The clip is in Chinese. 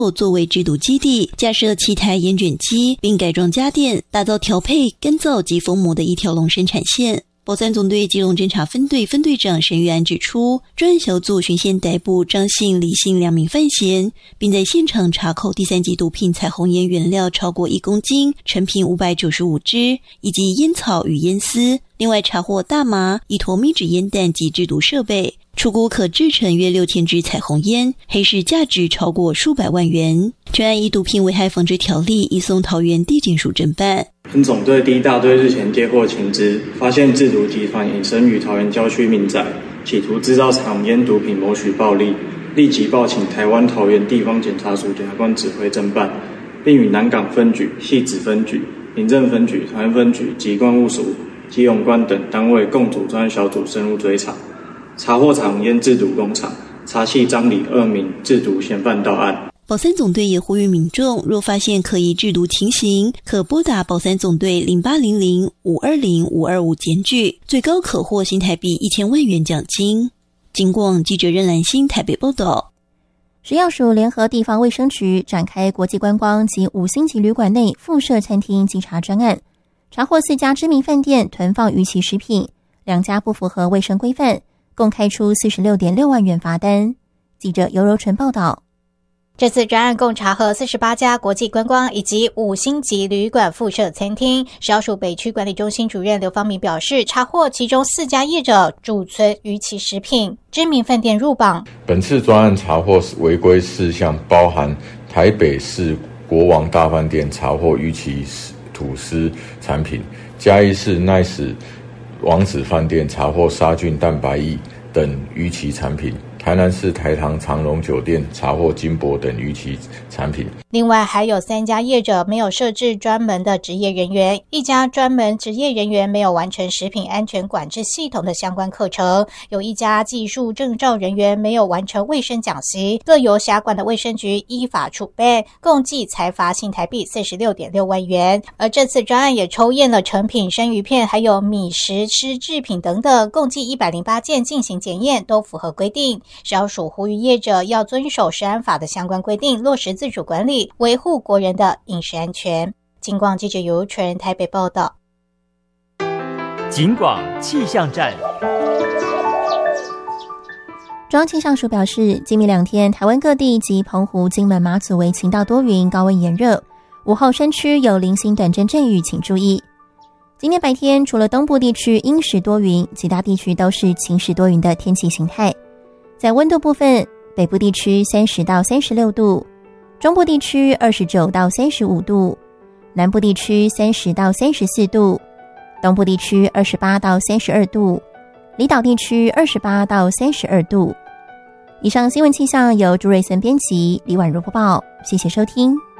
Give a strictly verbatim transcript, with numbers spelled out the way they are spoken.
作为制毒基地，架设七台烟卷机，并改装家电，打造调配、干燥及封膜的一条龙生产线。宝三总队基隆侦查分队分队长沈玉安指出，专案小组巡线逮捕张姓、李姓两名犯嫌，并在现场查扣第三级毒品彩虹烟原料超过一公斤，成品五百九十五支，以及烟草与烟丝。另外查获大麻、一坨密纸烟弹及制毒设备，初估可制成约六千支彩虹烟，黑市价值超过数百万元。全案依毒品危害防治条例移送桃园地检署侦办。 分总队第一大队日前接获情资，发现制毒集团隐身于桃园郊区民宅，企图制造彩虹烟毒品谋取暴利，立即报请台湾桃园地方检察署检察官指挥侦办，并与南港分局、汐止分局、民政分局、桃园分局及关务署、基隆关等单位共组专案小组深入追查，查获彩虹烟制毒工厂，查缉张李二名制毒嫌犯到案。 宝三总队也呼吁民众，若发现可疑制毒情形，可拨打宝三总队零八零零五二零五二五检举，最高可获新台币一千万元奖金。金广记者任兰心台北报道。 食药署联合地方卫生局展开国际观光及五星级旅馆内附设餐厅稽查专案，查获四家知名饭店囤放逾期食品，两家不符合卫生规范，共开出 四十六点六万元罚单。记者尤柔纯报道。 这次专案共查核四十八家国际观光以及五星级旅馆附设餐厅。食药署北区管理中心主任刘方明表示，查获其中四家业者储存逾期食品，知名饭店入榜。 本次专案查获违规事项包含台北市国王大饭店查获逾期吐司产品，嘉义市奈史王子饭店查获杀菌蛋白液等逾期产品，台南市台糖长荣酒店查获金箔等逾期产品。 另外还有三家业者没有设置专门的职业人员，一家专门职业人员没有完成食品安全管制系统的相关课程，有一家技术证照人员没有完成卫生讲习，各由辖管的卫生局依法处备，共计裁罚新台币 四十六点六万元。而这次专案也抽验了成品生鱼片还有米食湿制品等等，共计一百零八件进行检验，都符合规定。食药署呼吁业者要遵守食安法的相关规定，落实自主管理，维护国人的饮食安全。警广记者尤纯台北报道。 警广气象站。 中央气象署表示，今明两天台湾各地及澎湖、金门、马祖为晴到多云，高温炎热，午后山区有零星短阵阵雨，请注意。今天白天除了东部地区阴时多云，其他地区都是晴时多云的天气形态。在温度部分，北部地区三十到三十六度，中部地区二十九到三十五度，南部地区三十到三十四度，东部地区二十八到三十二度，离岛地区二十八到三十二度。以上新闻气象由朱瑞森编辑，李婉如播报，谢谢收听。